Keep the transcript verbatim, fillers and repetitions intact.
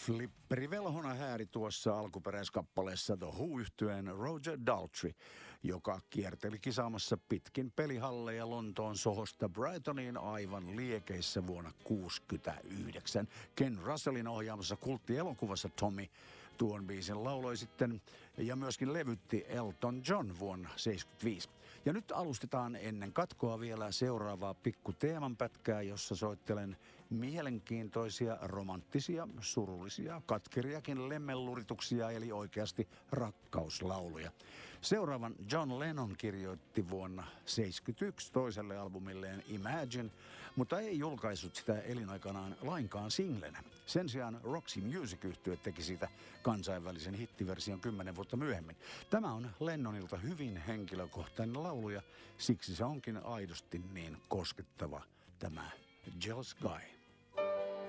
Flipperi velhona hääri tuossa alkuperäiskappaleessa The Who-yhtyeen Roger Daltrey, joka kierteli kisaamassa pitkin pelihalleja Lontoon Sohosta Brightoniin aivan liekeissä vuonna kuusikymmentäyhdeksän. Ken Russellin ohjaamassa kulttielokuvassa Tommy tuon biisin lauloi sitten ja myöskin levytti Elton John vuonna seitsemänkymmentäviisi. Ja nyt alustetaan ennen katkoa vielä seuraavaa pikku teemanpätkää, jossa soittelen mielenkiintoisia, romanttisia, surullisia, katkeriakin lemmellurituksia, eli oikeasti rakkauslauluja. Seuraavan John Lennon kirjoitti vuonna seitsemänkymmentäyksi toiselle albumilleen Imagine, mutta ei julkaissut sitä elinaikanaan lainkaan singlenä. Sen sijaan Roxy Music-yhtye teki siitä kansainvälisen hittiversion kymmenen vuotta myöhemmin. Tämä on Lennonilta hyvin henkilökohtainen laulu ja siksi se onkin aidosti niin koskettava, tämä Jealous Guy.